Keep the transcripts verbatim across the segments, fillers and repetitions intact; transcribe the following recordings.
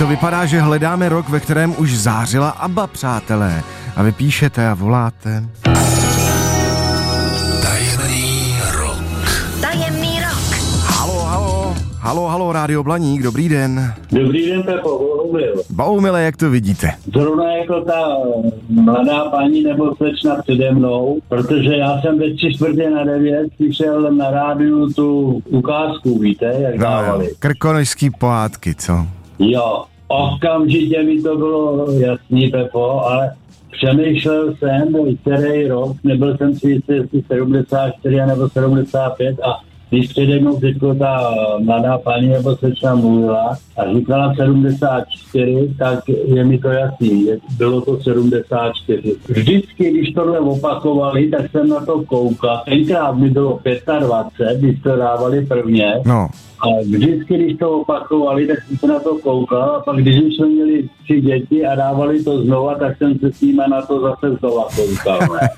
to vypadá, že hledáme rok, ve kterém už zářila ABBA, přátelé. A vy píšete a voláte. Tajemný rok. Tajemný rok. Halo, halo. Halo, halo, Rádio Blaník, dobrý den. Dobrý den, Pepo, Bohumil. Bohumile, jak to vidíte? Zrovna jako ta mladá paní nebo slečna přede mnou, protože já jsem ve tři čtvrtě na devět slyšel na rádiu tu ukázku, víte, jak No, dávali. krkonošský pohádky, co? Jo, okamžitě mi to bylo jasný, Pepo, ale přemýšlel jsem, který rok, nebyl jsem si jistý, jestli sedmdesát čtyři nebo sedmdesát pět a když přede mnou teďko ta mladá paní nebo slečna mluvila a říkala sedmdesát čtyři, tak je mi to jasný, bylo to sedmdesát čtyři. Vždycky, když tohle opakovali, tak jsem na to koukal. Tenkrát mi bylo dvacet pět, když to dávali prvně. No. A vždycky, když to opakovali, tak jsem se na to koukal a pak, když už jsme měli tři děti a dávali to znova, tak jsem se s nimi na to zase znova koukal.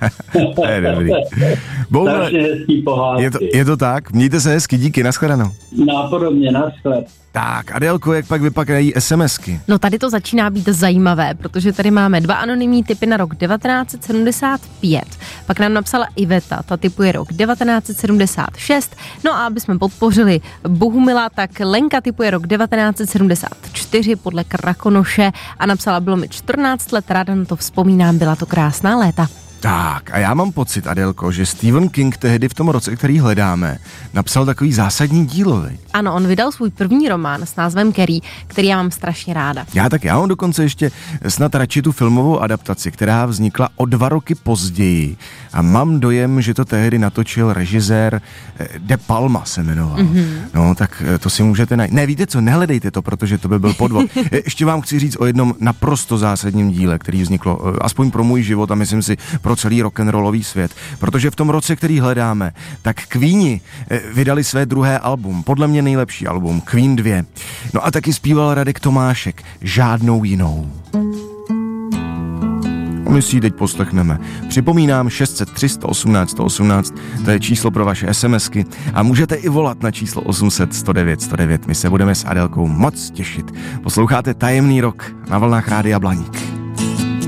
To je dobrý. Bohumile, Strašně hezký pohádky. je to, je to tak? Mějte se hezky, díky, nashledanou. Nápodobně, naschle. Tak, Adélko, jak pak vypadají SMSky? No tady to začíná být zajímavé, protože tady máme dva anonymní tipy na rok devatenáct set sedmdesát pět. Pak nám napsala Iveta, ta tipuje rok devatenáct set sedmdesát šest. No a aby jsme podpořili Bohumila, tak Lenka tipuje rok devatenáct set sedmdesát čtyři podle Krakonoše a napsala, bylo mi čtrnáct let, ráda na to vzpomínám, byla to krásná léta. Tak, a já mám pocit, Adélko, že Stephen King tehdy v tom roce, který hledáme, napsal takový zásadní dílo. Vej. Ano, on vydal svůj první román s názvem Carrie, který já mám strašně ráda. Já tak, já mám dokonce ještě snad radši tu filmovou adaptaci, která vznikla o dva roky později. A mám dojem, že to tehdy natočil režisér De Palma se jmenoval. Mm-hmm. No, tak to si můžete najít. Ne, víte co, nehledejte to, protože to by byl podvod. Ještě vám chci říct o jednom naprosto zásadním díle, který vzniklo, aspoň pro můj život a myslím si pro celý rock'n'rollový svět. Protože v tom roce, který hledáme, tak Queeni vydali své druhé album, podle mě nejlepší album, Queen dva. No a taky zpíval Radek Tomášek, Žádnou jinou. My si ji teď poslechneme. Připomínám šest set tři sto osmnáct sto osmnáct, to je číslo pro vaše SMSky a můžete i volat na číslo osm set sto devět sto devět. My se budeme s Adélkou moc těšit. Posloucháte Tajemný rok na vlnách Rádia Blaník.